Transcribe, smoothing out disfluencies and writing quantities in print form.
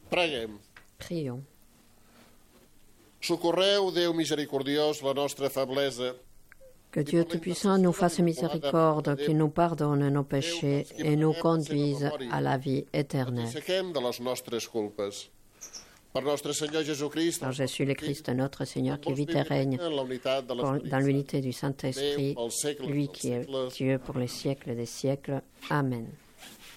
Preguem. Prions. Socorreu, Déu misericordiós, la nostra feblesa. Que Dieu Tout-Puissant nous fasse miséricorde, qu'il nous pardonne nos péchés et nous conduise à la vie éternelle. Aixequem de les nostres culpes. Per nostre Senyor Jesucrist, Par Jésus le Christ, notre Seigneur, qui vit et règne dans l'unité du Saint-Esprit, lui qui est Dieu pour les siècles des siècles. Amen.